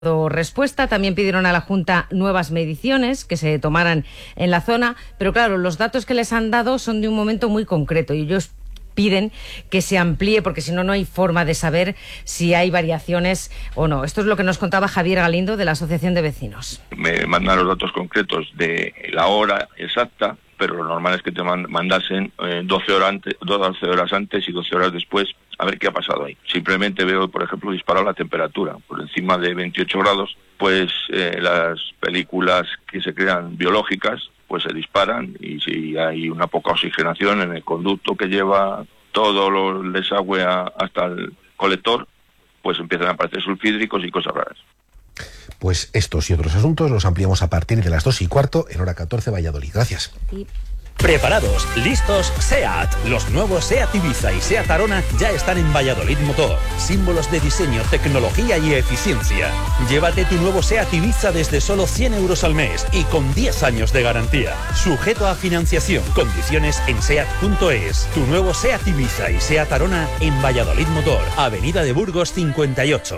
respuesta. También pidieron a la Junta nuevas mediciones que se tomaran en la zona, pero claro, los datos que les han dado son de un momento muy concreto y ellos piden que se amplíe porque si no, no hay forma de saber si hay variaciones o no. Esto es lo que nos contaba Javier Galindo de la Asociación de Vecinos. Me mandan los datos concretos de la hora exacta, pero lo normal es que te mandasen 12 horas antes y 12 horas después a ver qué ha pasado ahí. Simplemente veo, por ejemplo, disparado la temperatura por encima de 28 grados, pues las películas que se crean biológicas pues se disparan, y si hay una poca oxigenación en el conducto que lleva todo el desagüe hasta el colector, pues empiezan a aparecer sulfídricos y cosas raras. Pues estos y otros asuntos los ampliamos a partir de las 2:15 en hora 14 Valladolid. Gracias. Sí. Preparados, listos, SEAT. Los nuevos SEAT Ibiza y SEAT Arona ya están en Valladolid Motor. Símbolos de diseño, tecnología y eficiencia. Llévate tu nuevo SEAT Ibiza desde solo 100 euros al mes y con 10 años de garantía. Sujeto a financiación. Condiciones en SEAT.es. Tu nuevo SEAT Ibiza y SEAT Arona en Valladolid Motor. Avenida de Burgos 58.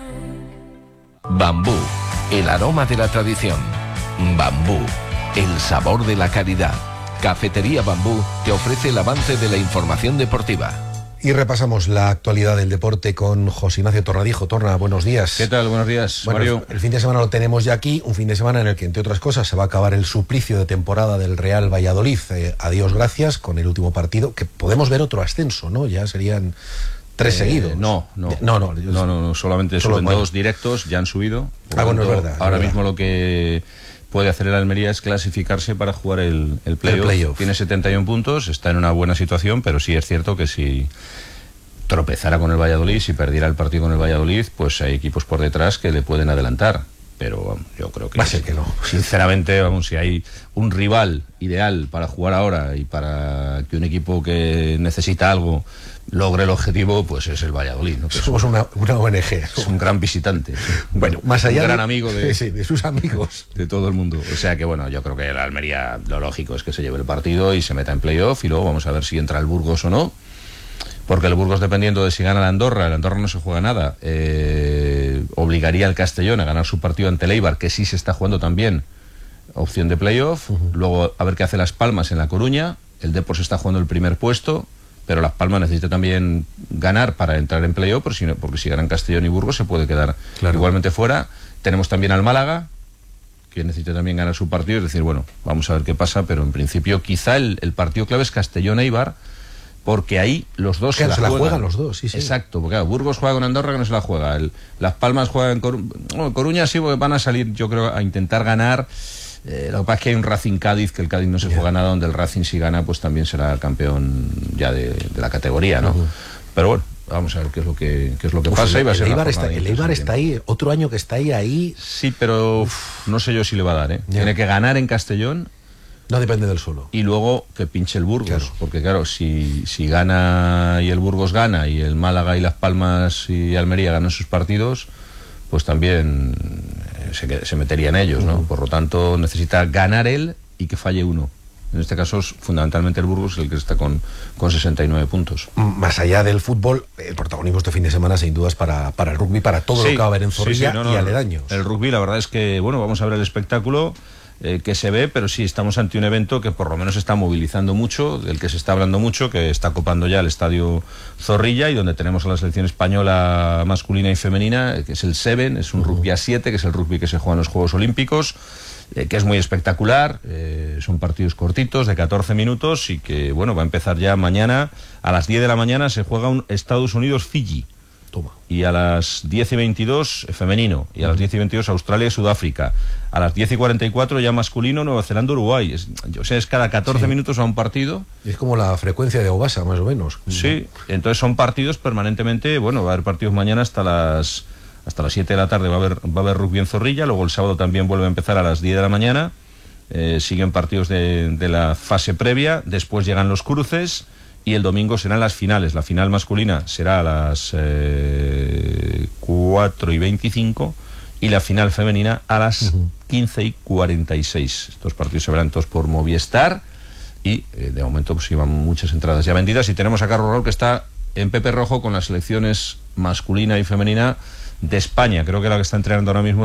Bambú, el aroma de la tradición. Bambú, el sabor de la calidad. Cafetería Bambú te ofrece el avance de la información deportiva. Y repasamos la actualidad del deporte con José Ignacio Torradijo. Torna, buenos días. ¿Qué tal? Buenos días, bueno, Mario. El fin de semana lo tenemos ya aquí, un fin de semana en el que, entre otras cosas, se va a acabar el suplicio de temporada del Real Valladolid. Adiós, gracias, con el último partido, que podemos ver otro ascenso, ¿no? Ya serían 3 seguidos. No, solamente suben 2 directos, ya han subido. Bueno, es verdad. Ahora mismo lo que puede hacer el Almería es clasificarse para jugar el playoff. Tiene 71 puntos, está en una buena situación, pero sí es cierto que si tropezara con el Valladolid, si perdiera el partido con el Valladolid, pues hay equipos por detrás que le pueden adelantar. Pero yo creo que, va a ser que no. Sinceramente, si hay un rival ideal para jugar ahora y para que un equipo que necesita algo logre el objetivo, pues es el Valladolid, ¿no? Somos una ONG. Es un gran visitante. Bueno, más allá un gran amigo de sus amigos. De todo el mundo. O sea que, bueno, yo creo que la Almería, lo lógico es que se lleve el partido y se meta en playoff, y luego vamos a ver si entra el Burgos o no. Porque el Burgos, dependiendo de si gana el Andorra no se juega nada, obligaría al Castellón a ganar su partido ante el Eibar, que sí se está jugando también, opción de playoff. Luego a ver qué hace Las Palmas en La Coruña. El Depor se está jugando el primer puesto, pero Las Palmas necesita también ganar para entrar en playoff, porque si ganan Castellón y Burgos se puede quedar igualmente fuera. Tenemos también al Málaga, que necesita también ganar su partido, es decir, bueno, vamos a ver qué pasa, pero en principio quizá el partido clave es Castellón-Eibar, porque ahí los dos se la juegan los dos, sí. Exacto, porque claro, Burgos juega con Andorra, que no se la juega. Las Palmas juega en Coruña, sí, porque van a salir, yo creo, a intentar ganar. Lo que pasa es que hay un Racing Cádiz, que el Cádiz no se juega nada, donde el Racing, si gana, pues también será campeón ya de la categoría, ¿no? Pero bueno, vamos a ver qué es lo que pasa. El Eibar está ahí, otro año que está ahí. Sí, pero no sé yo si le va a dar, ¿eh? Tiene que ganar en Castellón. No depende del suelo. Y luego que pinche el Burgos, porque claro, si gana y el Burgos gana y el Málaga y Las Palmas y Almería ganan sus partidos, pues también se metería en ellos, ¿no? Por lo tanto, necesita ganar él y que falle uno. En este caso es fundamentalmente el Burgos el que está con 69 puntos. Más allá del fútbol, el protagonismo este fin de semana sin duda es para el rugby, para todo lo que va a haber en Zorrilla y aledaños. El rugby, la verdad es que, bueno, vamos a ver el espectáculo que se ve, pero sí estamos ante un evento que por lo menos está movilizando mucho, del que se está hablando mucho, que está copando ya el estadio Zorrilla, y donde tenemos a la selección española masculina y femenina, que es el Seven, es un rugby a 7, que es el rugby que se juega en los Juegos Olímpicos, que es muy espectacular. Son partidos cortitos de 14 minutos y que, bueno, va a empezar ya mañana. A las 10 de la mañana se juega un Estados Unidos-Fiji. Y a las 10:22 femenino, y a las 10:22 Australia y Sudáfrica, a las 10:44 ya masculino, Nueva Zelanda, Uruguay. O sea, es cada 14 minutos a un partido. Es como la frecuencia de Obasa, más o menos. Sí, entonces son partidos permanentemente. Bueno, va a haber partidos mañana hasta las 7 de la tarde, va a haber rugby en Zorrilla. Luego el sábado también vuelve a empezar a las 10 de la mañana. Siguen partidos de la fase previa, después llegan los cruces. Y el domingo serán las finales. La final masculina será a las 4:25 y la final femenina a las 15:46. Estos partidos se verán todos por Movistar y de momento pues llevan muchas entradas ya vendidas. Y tenemos a Carlos Raúl, que está en Pepe Rojo con las selecciones masculina y femenina de España, creo que la que está entrenando ahora mismo